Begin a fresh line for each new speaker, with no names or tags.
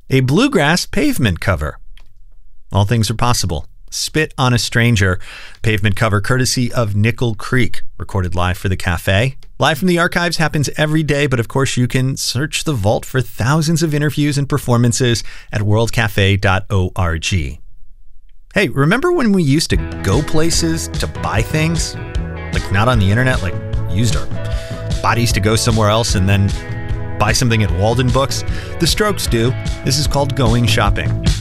a bluegrass pavement cover. All things are possible. Spit on a Stranger, pavement cover courtesy of Nickel Creek, recorded live for the cafe. Live from the archives happens every day, but of course you can search the vault for thousands of interviews and performances at worldcafe.org. Hey, remember when we used to go places to buy things? Like not on the internet, like used our bodies to go somewhere else and then buy something at Walden Books? The Strokes do. This is called Going Shopping.